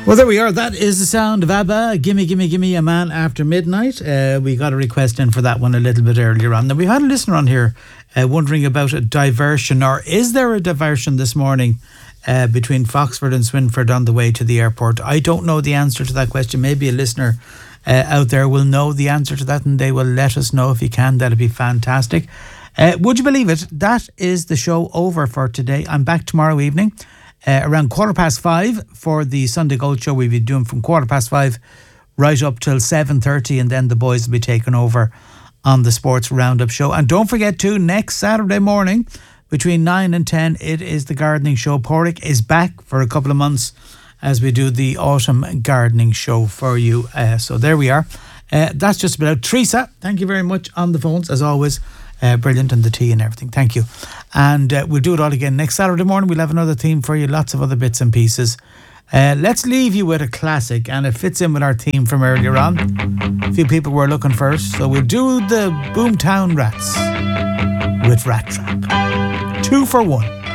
Well, there we are. That is the sound of ABBA. Gimme, gimme, gimme a man after midnight. We got a request in for that one a little bit earlier on. Now, we had a listener on here wondering about a diversion, or is there a diversion this morning between Foxford and Swinford on the way to the airport? I don't know the answer to that question. Maybe a listener out there will know the answer to that, and they will let us know if you can. That'd be fantastic. Would you believe it? That is the show over for today. I'm back tomorrow evening. Around 5:15 for the Sunday Gold Show. We'll be doing from 5:15 right up till 7:30, and then the boys will be taking over on the Sports Roundup Show. And don't forget to, next Saturday morning between 9 and 10, it is the Gardening Show. Porrick is back for a couple of months as we do the Autumn Gardening Show for you. So there we are. That's just about Teresa, thank you very much on the phones as always. Brilliant, and the tea and everything. Thank you. And we'll do it all again next Saturday morning. We'll have another theme for you, lots of other bits and pieces. Let's leave you with a classic, and it fits in with our theme from earlier on. A few people were looking for it, so we'll do the Boomtown Rats with Rat Trap. 2 for 1.